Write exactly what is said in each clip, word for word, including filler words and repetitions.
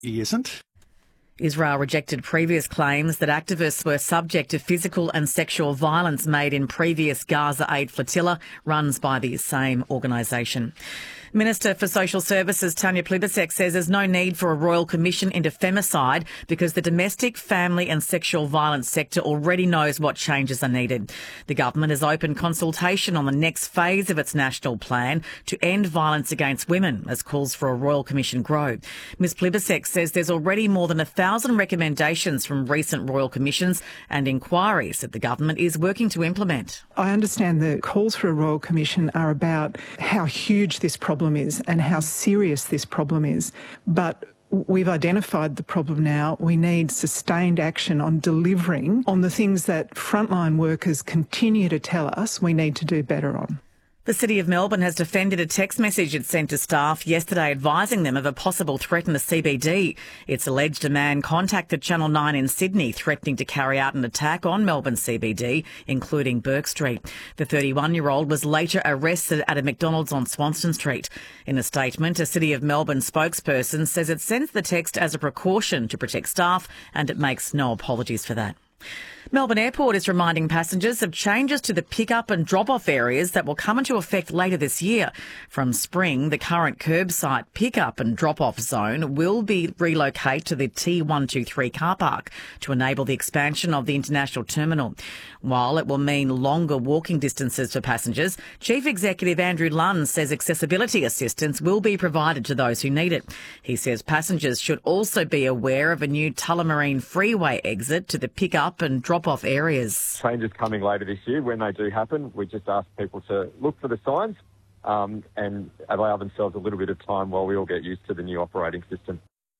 he isn't. Israel rejected previous claims that activists were subject to physical and sexual violence made in previous Gaza Aid flotilla runs by the same organisation. Minister for Social Services Tanya Plibersek says there's no need for a royal commission into femicide because the domestic, family and sexual violence sector already knows what changes are needed. The government has opened consultation on the next phase of its national plan to end violence against women as calls for a royal commission grow. Ms Plibersek says there's already more than a thousand recommendations from recent royal commissions and inquiries that the government is working to implement. I understand the calls for a royal commission are about how huge this problem is and how serious this problem is. But we've identified the problem now. We need sustained action on delivering on the things that frontline workers continue to tell us we need to do better on. The City of Melbourne has defended a text message it sent to staff yesterday advising them of a possible threat in the C B D. It's alleged a man contacted Channel nine in Sydney threatening to carry out an attack on Melbourne C B D, including Bourke Street. The thirty-one-year-old was later arrested at a McDonald's on Swanston Street. In a statement, a City of Melbourne spokesperson says it sends the text as a precaution to protect staff and it makes no apologies for that. Melbourne Airport is reminding passengers of changes to the pick-up and drop-off areas that will come into effect later this year. From spring, the current curbside pick-up and drop-off zone will be relocated to the T one two three car park to enable the expansion of the international terminal. While it will mean longer walking distances for passengers, Chief Executive Andrew Lunn says accessibility assistance will be provided to those who need it. He says passengers should also be aware of a new Tullamarine Freeway exit to the pick-up and drop-off areas. Changes coming later this year. When they do happen, we just ask people to look for the signs um, and allow themselves a little bit of time while we all get used to the new operating system.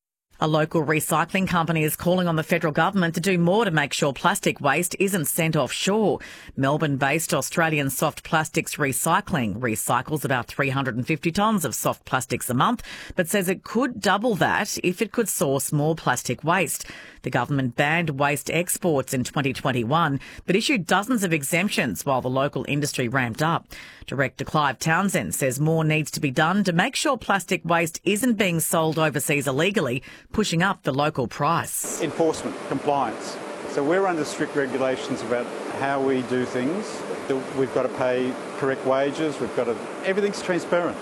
A local recycling company is calling on the federal government to do more to make sure plastic waste isn't sent offshore. Melbourne-based Australian Soft Plastics Recycling recycles about three hundred fifty tonnes of soft plastics a month, but says it could double that if it could source more plastic waste. The government banned waste exports in twenty twenty-one, but issued dozens of exemptions while the local industry ramped up. Director Clive Townsend says more needs to be done to make sure plastic waste isn't being sold overseas illegally, pushing up the local price. Enforcement, compliance. So we're under strict regulations about how we do things. We've got to pay correct wages. We've got to, everything's transparent.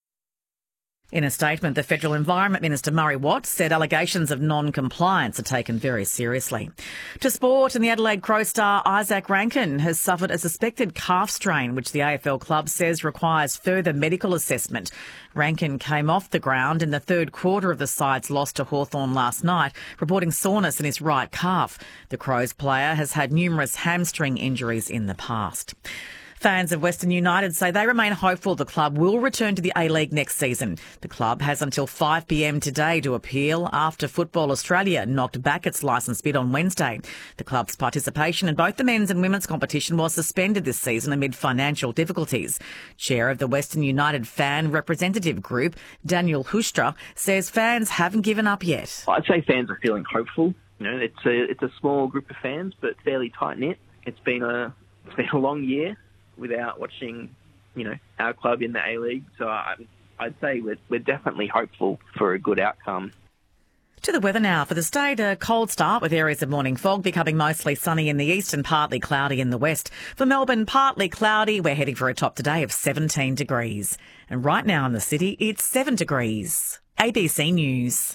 In a statement, the Federal Environment Minister Murray Watt said allegations of non-compliance are taken very seriously. To sport, and the Adelaide Crow star Isaac Rankine has suffered a suspected calf strain, which the A F L club says requires further medical assessment. Rankine came off the ground in the third quarter of the side's loss to Hawthorn last night, reporting soreness in his right calf. The Crows player has had numerous hamstring injuries in the past. Fans of Western United say they remain hopeful the club will return to the A-League next season. The club has until five p m today to appeal after Football Australia knocked back its licence bid on Wednesday. The club's participation in both the men's and women's competition was suspended this season amid financial difficulties. Chair of the Western United Fan Representative Group, Daniel Hustra, says fans haven't given up yet. I'd say fans are feeling hopeful. You know, it's a it's a small group of fans, but fairly tight-knit. It's been a it's been a long year without watching, you know, our club in the A-League. So I, I'd say we're, we're definitely hopeful for a good outcome. To the weather now. For the state, a cold start with areas of morning fog becoming mostly sunny in the east and partly cloudy in the west. For Melbourne, partly cloudy. We're heading for a top today of seventeen degrees. And right now in the city, it's seven degrees. A B C News.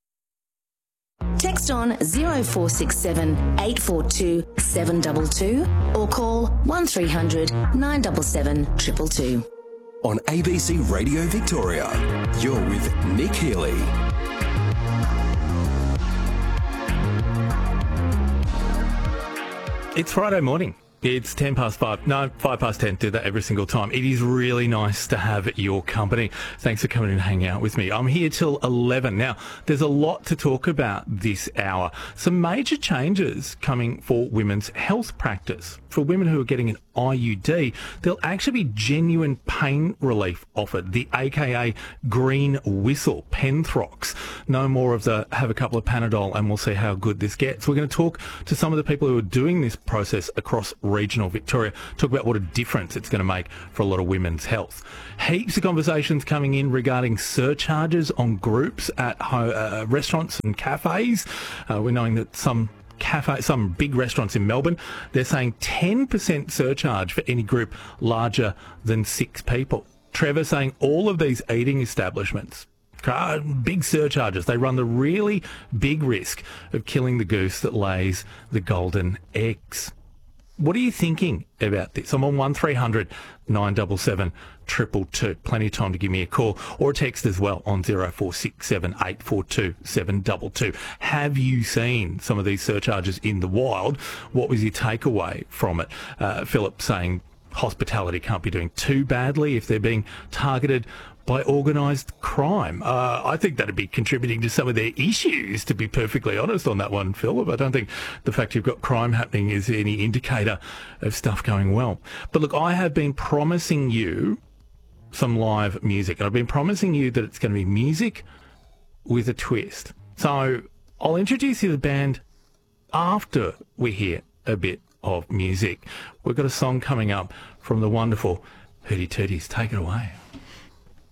Text on zero four six seven eight four two seven two two or call one three hundred nine seven seven two two two. On A B C Radio Victoria, you're with Nick Healy. It's Friday morning. It's ten past five. No, five past ten. Do that every single time. It is really nice to have your company. Thanks for coming and hanging out with me. I'm here till eleven. Now, there's a lot to talk about this hour. Some major changes coming for women's health practice. For women who are getting an I U D, there'll actually be genuine pain relief offered, the A K A green whistle, Penthrox. No more of the have a couple of Panadol and we'll see how good this gets. We're going to talk to some of the people who are doing this process across regional Victoria. Talk about what a difference it's going to make for a lot of women's health. Heaps of conversations coming in regarding surcharges on groups at ho- uh, restaurants and cafes. Uh, we're knowing that some cafe, some big restaurants in Melbourne, they're saying ten percent surcharge for any group larger than six people. Trevor saying all of these eating establishments, big surcharges, they run the really big risk of killing the goose that lays the golden eggs. What are you thinking about this? I'm on one three hundred nine seven seven two two two. Plenty of time to give me a call or a text as well on zero four six seven eight four two seven two two. Have you seen some of these surcharges in the wild? What was your takeaway from it? Uh, Philip saying hospitality can't be doing too badly if they're being targeted by organised crime. Uh, I think that'd be contributing to some of their issues, to be perfectly honest on that one, Philip. I don't think the fact you've got crime happening is any indicator of stuff going well. But look, I have been promising you some live music, and I've been promising you that it's going to be music with a twist. So I'll introduce you to the band after we hear a bit of music. We've got a song coming up from the wonderful Hootie Tooties. Take it away.